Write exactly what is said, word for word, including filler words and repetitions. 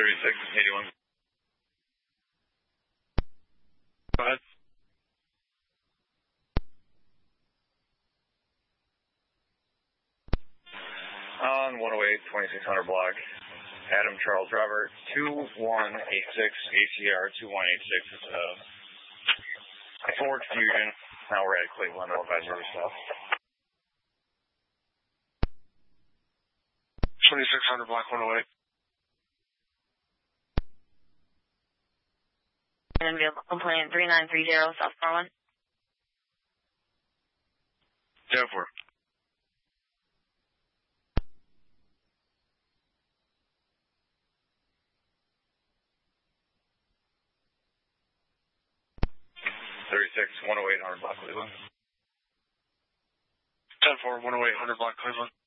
thirty-six eighty-one. Go ahead. On one oh eight, twenty-six hundred block, Adam Charles Robert, two one eight six, A C R two one eight six, uh, Ford Fusion. Now we're at Cleveland, all guys are stuff. twenty-six hundred block one oh eight. And vehicle complaint three nine three zero, South Carolina. ten four. thirty-six one oh eight hundred block Cleveland. ten four, one oh eight hundred block Cleveland.